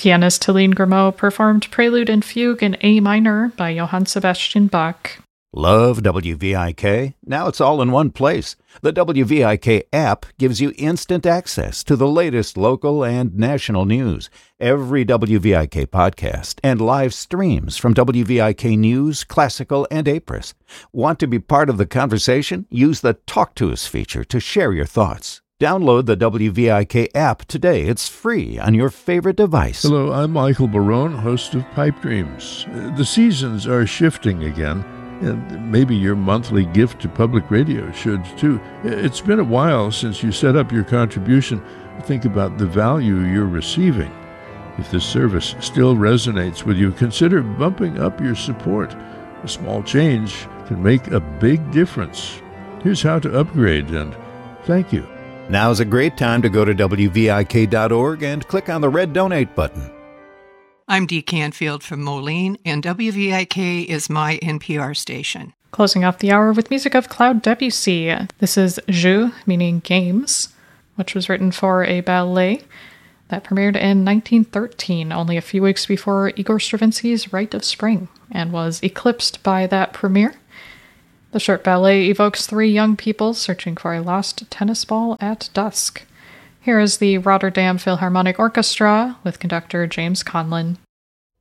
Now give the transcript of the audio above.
Pianist Helene Grimaud performed Prelude and Fugue in A minor by Johann Sebastian Bach. Love WVIK? Now it's all in one place. The WVIK app gives you instant access to the latest local and national news, every WVIK podcast, and live streams from WVIK News, Classical, and Apris. Want to be part of the conversation? Use the Talk to Us feature to share your thoughts. Download the WVIK app today. It's free on your favorite device. Hello, I'm Michael Barone, host of Pipe Dreams. The seasons are shifting again, and maybe your monthly gift to public radio should too. It's been a while since you set up your contribution. Think about the value you're receiving. If this service still resonates with you, consider bumping up your support. A small change can make a big difference. Here's how to upgrade, and thank you. Now's a great time to go to WVIK.org and click on the red donate button. I'm Dee Canfield from Moline, and WVIK is my NPR station. Closing off the hour with music of Claude Debussy. This is Jeux, meaning games, which was written for a ballet that premiered in 1913, only a few weeks before Igor Stravinsky's Rite of Spring, and was eclipsed by that premiere. The short ballet evokes three young people searching for a lost tennis ball at dusk. Here is the Rotterdam Philharmonic Orchestra with conductor James Conlon.